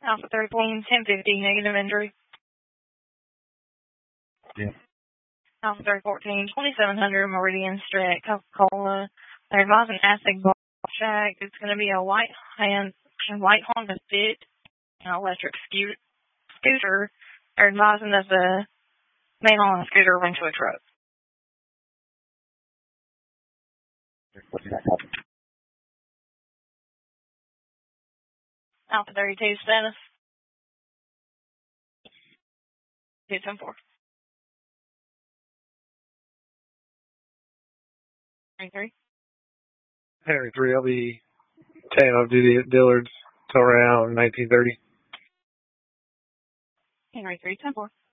Alpha 13, 1050, negative injury. Yeah. Alpha 314, 2700 Meridian Street, Coca-Cola. They're advising acid block shack. It's going to be a white Honda Fit, an electric scooter. They're advising that the man on the scooter went to a truck. Alpha 32 status. 274. 23. Henry 3, I'll be staying off duty at Dillard's till around 1930. Henry 3, 10-4.